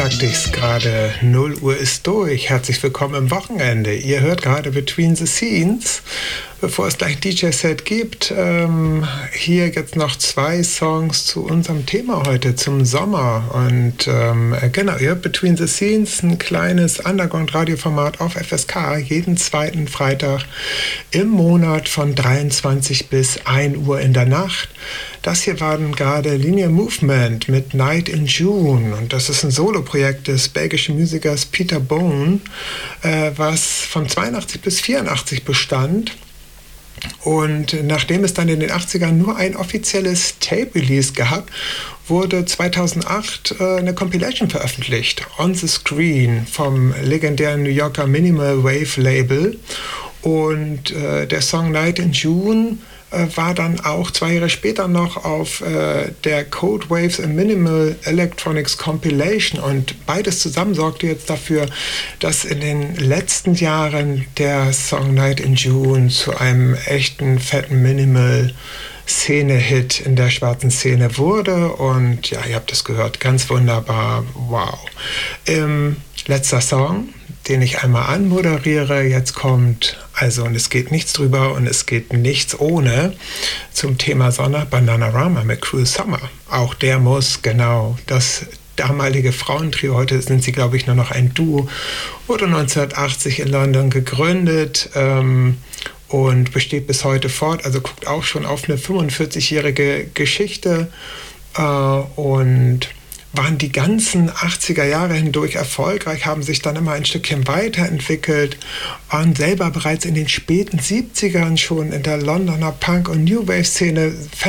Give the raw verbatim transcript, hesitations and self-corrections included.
Sagte ich's gerade, null Uhr ist durch. Herzlich willkommen im Wochenende. Ihr hört gerade Between the Scenes. Bevor es gleich ein D J-Set gibt, ähm, hier jetzt noch zwei Songs zu unserem Thema heute, zum Sommer. Und ähm, genau, ihr hört Between the Scenes, ein kleines Underground-Radioformat auf F S K, jeden zweiten Freitag im Monat von dreiundzwanzig bis ein Uhr in der Nacht. Das hier war dann gerade Linear Movement mit Night in June. Und das ist ein Soloprojekt des belgischen Musikers Peter Bone, äh, was von zweiundachtzig bis vierundachtzig bestand. Und nachdem es dann in den achtzigern nur ein offizielles Tape-Release gab, wurde zweitausendacht äh, eine Compilation veröffentlicht, On the Screen, vom legendären New Yorker Minimal Wave Label. Und äh, der Song Night in June äh, war dann auch zwei Jahre später noch auf äh, der Code Waves and Minimal Electronics Compilation. Und beides zusammen sorgte jetzt dafür, dass in den letzten Jahren der Song Night in June zu einem echten, fetten Minimal Szene-Hit in der schwarzen Szene wurde. Und ja, ihr habt es gehört, ganz wunderbar, wow. Ähm, letzter Song, den ich einmal anmoderiere. Jetzt kommt, also, und es geht nichts drüber und es geht nichts ohne, zum Thema Sonne, Bananarama mit Cruel Summer. Auch der muss, genau, das damalige Frauentrio, heute sind sie, glaube ich, nur noch ein Duo, wurde neunzehnhundertachtzig in London gegründet, ähm, und besteht bis heute fort, also guckt auch schon auf eine fünfundvierzigjährige Geschichte, äh, und waren die ganzen achtziger Jahre hindurch erfolgreich, haben sich dann immer ein Stückchen weiterentwickelt, waren selber bereits in den späten siebzigern schon in der Londoner Punk- und New Wave-Szene